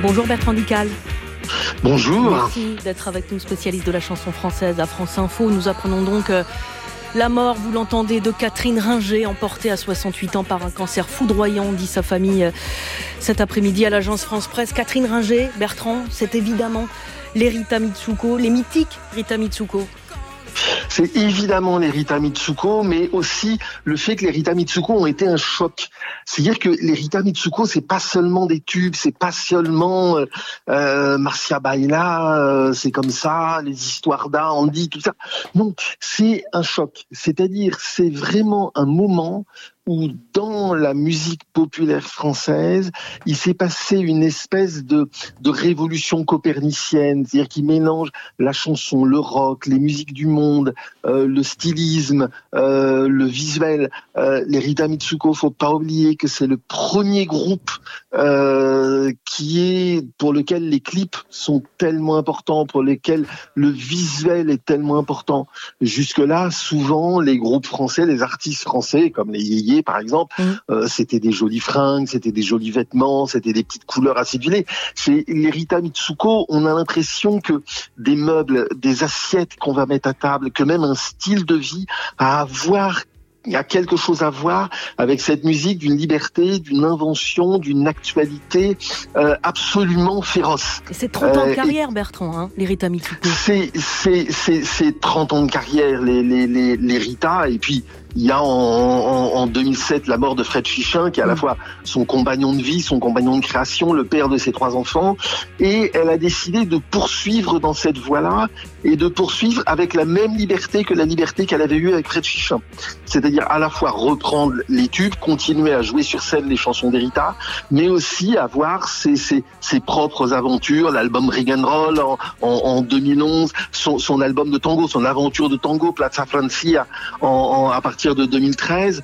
Bonjour Bertrand Dical. Bonjour. Merci d'être avec nous, spécialiste de la chanson française à France Info. Nous apprenons donc la mort, vous l'entendez, de Catherine Ringer, emportée à 68 ans par un cancer foudroyant, dit sa famille cet après-midi à l'agence France Presse. Catherine Ringer, Bertrand, c'est évidemment les Rita Mitsuko, les mythiques Rita Mitsuko. C'est évidemment les Rita Mitsuko, mais aussi le fait que les Rita Mitsuko ont été un choc. C'est-à-dire que les Rita Mitsuko, c'est pas seulement des tubes, c'est pas seulement Marcia Baila, c'est comme ça, les histoires d'Andy, tout ça. Non, c'est un choc. C'est-à-dire, c'est vraiment un moment où dans la musique populaire française, il s'est passé une espèce de révolution copernicienne, c'est-à-dire qui mélange la chanson, le rock, les musiques du monde, le stylisme, le visuel. Les Rita Mitsuko, faut pas oublier que c'est le premier groupe pour lequel les clips sont tellement importants, pour lesquels le visuel est tellement important. Jusque-là, souvent, les groupes français, les artistes français, comme les Yéyés, par exemple, c'était des jolies fringues, c'était des jolis vêtements, c'était des petites couleurs acidulées. Chez les Rita Mitsuko, on a l'impression que des meubles, des assiettes qu'on va mettre à table, que même un style de vie il y a quelque chose à voir avec cette musique d'une liberté, d'une invention, d'une actualité absolument féroce. Et c'est 30 ans de carrière, Bertrand, les Rita Mitsuko. C'est 30 ans de carrière, les Rita, et puis il y a en 2007 la mort de Fred Fichin, qui est à la fois son compagnon de vie, son compagnon de création, le père de ses 3 enfants. Et elle a décidé de poursuivre dans cette voie-là, et de poursuivre avec la même liberté que la liberté qu'elle avait eue avec Fred Fichin. C'est-à-dire à la fois reprendre les tubes, continuer à jouer sur scène les chansons des Rita, mais aussi avoir ses propres aventures, l'album Rig and Roll en 2011, son album de tango, son aventure de tango, Plaza Francia, à partir de 2013,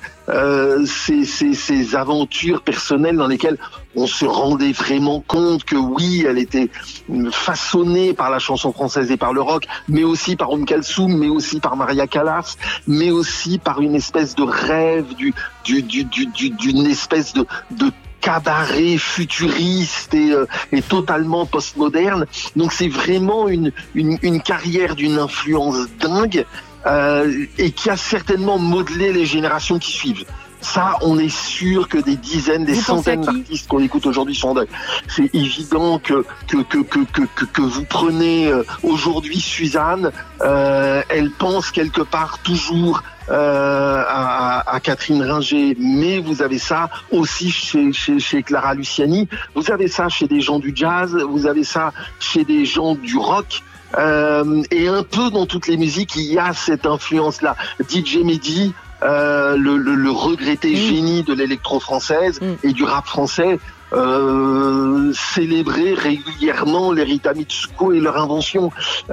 ces aventures personnelles dans lesquelles on se rendait vraiment compte que oui, elle était façonnée par la chanson française et par le rock, mais aussi par Kalsoum, mais aussi par Maria Callas, mais aussi par une espèce de rêve, d'une espèce de cabaret futuriste et totalement postmoderne. Donc c'est vraiment une carrière d'une influence dingue. Et qui a certainement modelé les générations qui suivent. Ça, on est sûr que des dizaines, des centaines d'artistes qu'on écoute aujourd'hui sont en deuil. C'est évident que vous prenez aujourd'hui Suzanne, elle pense quelque part toujours à Catherine Ringer, mais vous avez ça aussi chez Clara Luciani, vous avez ça chez des gens du jazz, vous avez ça chez des gens du rock. Et un peu dans toutes les musiques, il y a cette influence-là. DJ Mehdi, le regretté génie de l'électro-française et du rap français, célébrer régulièrement les Rita Mitsuko et leur invention.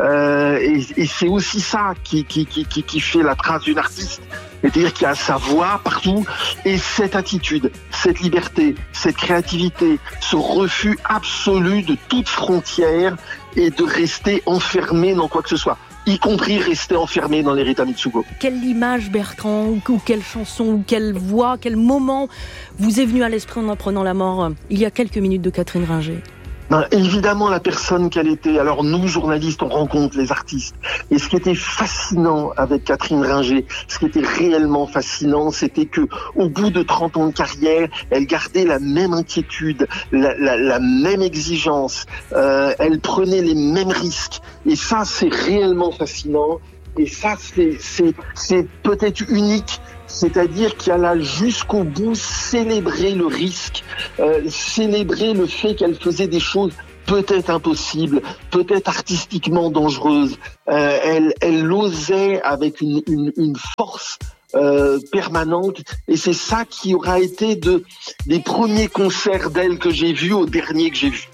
Et c'est aussi ça qui fait la trace d'une artiste. C'est-à-dire qu'il y a sa voix partout et cette attitude, cette liberté, cette créativité, ce refus absolu de toute frontière et de rester enfermé dans quoi que ce soit, y compris rester enfermé dans les Rita Mitsuko. Quelle image, Bertrand, ou quelle chanson, ou quelle voix, quel moment vous est venu à l'esprit en apprenant la mort il y a quelques minutes de Catherine Ringer ? Évidemment, la personne qu'elle était. Alors nous, journalistes, on rencontre les artistes. Et ce qui était fascinant avec Catherine Ringer, ce qui était réellement fascinant, c'était que au bout de 30 ans de carrière, elle gardait la même inquiétude, la même exigence. Elle prenait les mêmes risques. Et ça, c'est réellement fascinant. Et ça, c'est peut-être unique. C'est-à-dire qu'elle a jusqu'au bout célébré le risque, célébré le fait qu'elle faisait des choses peut-être impossibles, peut-être artistiquement dangereuses. Elle osait avec une force permanente, et c'est ça qui aura été des premiers concerts d'elle que j'ai vus au dernier que j'ai vu.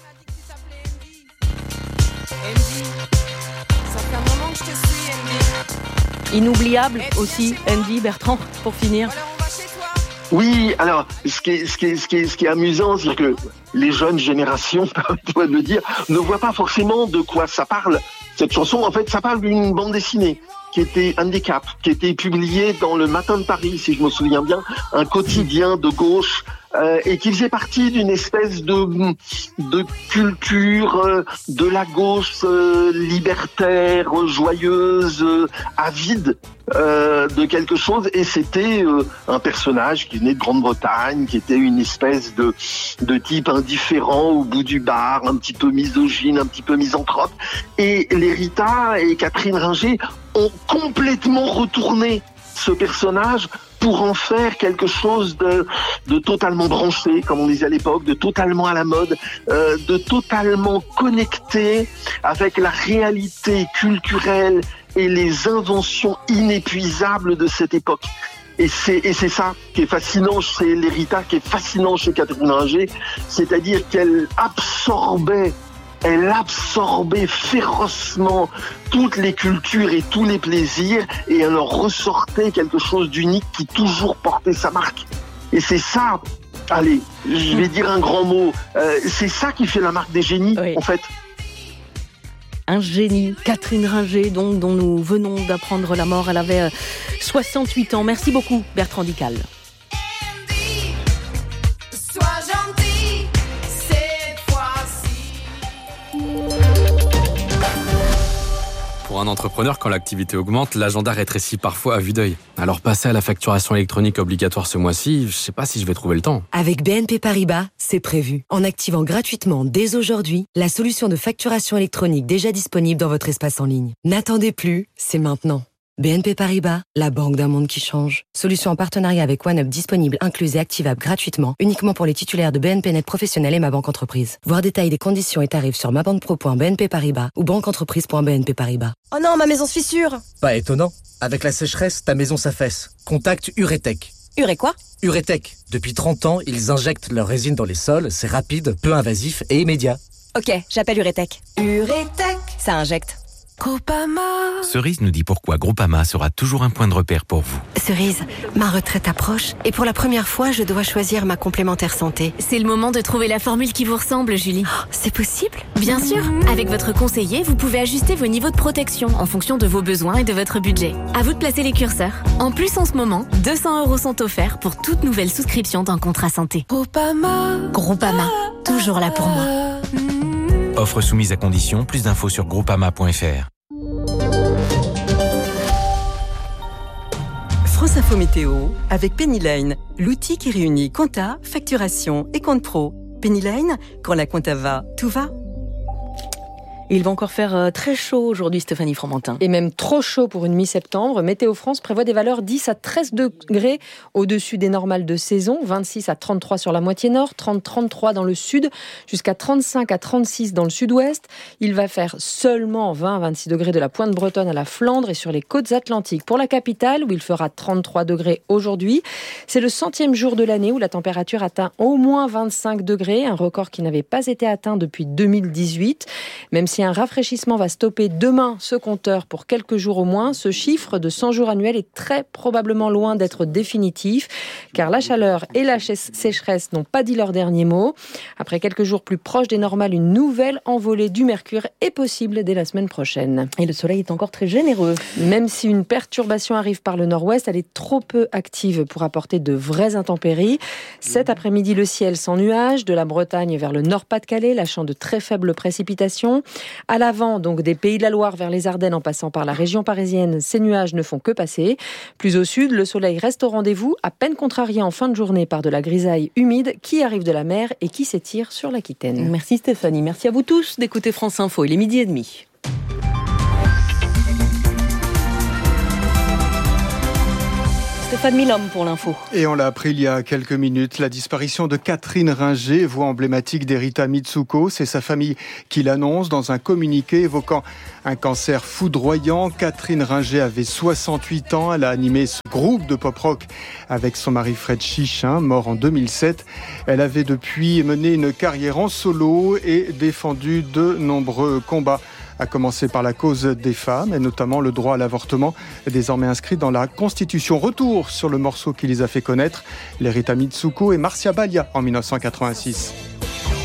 Inoubliable aussi, Andy, Bertrand, pour finir. Oui, alors, ce qui est amusant, c'est que les jeunes générations, permettez-moi de le dire, ne voient pas forcément de quoi ça parle. Cette chanson, en fait, ça parle d'une bande dessinée qui était Handicap, qui était publiée dans le Matin de Paris, si je me souviens bien, un quotidien de gauche et qui faisait partie d'une espèce de culture de la gauche libertaire, joyeuse, avide de quelque chose. Et c'était un personnage qui venait de Grande-Bretagne, qui était une espèce de type indifférent au bout du bar, un petit peu misogyne, un petit peu misanthrope. Et les Rita et Catherine Ringer ont complètement retourné ce personnage pour en faire quelque chose de totalement branché, comme on disait à l'époque, de totalement à la mode, de totalement connecté avec la réalité culturelle et les inventions inépuisables de cette époque. Et c'est ça qui est fascinant chez les Rita, qui est fascinant chez Catherine Ringer, c'est-à-dire qu'elle absorbait férocement toutes les cultures et tous les plaisirs, et elle en ressortait quelque chose d'unique qui toujours portait sa marque. Et c'est ça, allez, je vais dire un grand mot, c'est ça qui fait la marque des génies, oui. En fait. Un génie, Catherine Ringer, donc, dont nous venons d'apprendre la mort. Elle avait 68 ans. Merci beaucoup, Bertrand Dical. Pour un entrepreneur, quand l'activité augmente, l'agenda rétrécit parfois à vue d'œil. Alors passer à la facturation électronique obligatoire ce mois-ci, je sais pas si je vais trouver le temps. Avec BNP Paribas, c'est prévu. En activant gratuitement dès aujourd'hui la solution de facturation électronique déjà disponible dans votre espace en ligne. N'attendez plus, c'est maintenant. BNP Paribas, la banque d'un monde qui change. Solution en partenariat avec OneUp disponible, incluse et activable gratuitement, uniquement pour les titulaires de BNP Net Professionnel et Ma Banque Entreprise. Voir détails des conditions et tarifs sur mabanquepro.bnp Paribas ou banqueentreprise.bnp Paribas. Oh non, ma maison se fissure. Pas étonnant. Avec la sécheresse, ta maison s'affaisse. Contacte Uretech. Quoi ? Uretech. Depuis 30 ans, ils injectent leur résine dans les sols. C'est rapide, peu invasif et immédiat. Ok, j'appelle Uretech. Uretech, ça injecte. Groupama. Cerise nous dit pourquoi Groupama sera toujours un point de repère pour vous. Cerise, ma retraite approche et pour la première fois, je dois choisir ma complémentaire santé. C'est le moment de trouver la formule qui vous ressemble, Julie. Oh, c'est possible ? Bien sûr. Avec votre conseiller, vous pouvez ajuster vos niveaux de protection en fonction de vos besoins et de votre budget. À vous de placer les curseurs. En plus, en ce moment, 200 € sont offerts pour toute nouvelle souscription d'un contrat santé. Groupama. Groupama, toujours là pour moi. Offre soumise à condition, plus d'infos sur groupama.fr. France Info Météo avec Penny Lane, l'outil qui réunit compta, facturation et compte pro. Penny Lane, quand la compta va, tout va. Il va encore faire très chaud aujourd'hui, Stéphanie Fromentin. Et même trop chaud pour une mi-septembre. Météo France prévoit des valeurs 10 à 13 degrés au-dessus des normales de saison, 26 à 33 sur la moitié nord, 30-33 dans le sud, jusqu'à 35 à 36 dans le sud-ouest. Il va faire seulement 20 à 26 degrés de la pointe bretonne à la Flandre et sur les côtes atlantiques. Pour la capitale, où il fera 33 degrés aujourd'hui, c'est le 100e jour de l'année où la température atteint au moins 25 degrés, un record qui n'avait pas été atteint depuis 2018. Même si un rafraîchissement va stopper demain ce compteur pour quelques jours au moins, ce chiffre de 100 jours annuels est très probablement loin d'être définitif, car la chaleur et la sécheresse n'ont pas dit leur dernier mot. Après quelques jours plus proches des normales, une nouvelle envolée du mercure est possible dès la semaine prochaine. Et le soleil est encore très généreux. Même si une perturbation arrive par le nord-ouest, elle est trop peu active pour apporter de vraies intempéries. Cet après-midi, le ciel sans nuages, de la Bretagne vers le Nord-Pas-de-Calais, lâchant de très faibles précipitations. À l'avant, donc des Pays de la Loire vers les Ardennes en passant par la région parisienne, ces nuages ne font que passer. Plus au sud, le soleil reste au rendez-vous, à peine contrarié en fin de journée par de la grisaille humide qui arrive de la mer et qui s'étire sur l'Aquitaine. Merci Stéphanie, merci à vous tous d'écouter France Info. Il est 12h30. Stéphane Milhomme pour l'info. Et on l'a appris il y a quelques minutes, la disparition de Catherine Ringer, voix emblématique d'Erita Mitsuko. C'est sa famille qui l'annonce dans un communiqué évoquant un cancer foudroyant. Catherine Ringer avait 68 ans. Elle a animé ce groupe de pop-rock avec son mari Fred Chichin, mort en 2007. Elle avait depuis mené une carrière en solo et défendu de nombreux combats, à commencer par la cause des femmes et notamment le droit à l'avortement, désormais inscrit dans la Constitution. Retour sur le morceau qui les a fait connaître, l'Erita Mitsuko et Marcia Balia en 1986.